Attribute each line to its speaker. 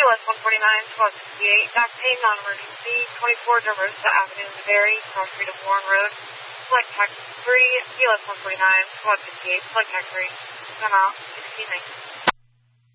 Speaker 1: PLS 149, Squad 68, Dock Payne, non-emergency, 24 Dermosa Avenue, Missouri, cross street of Warren Road, select taxi 3, PLS 149, Squad 68, select taxi 3, come out, 16 minutes.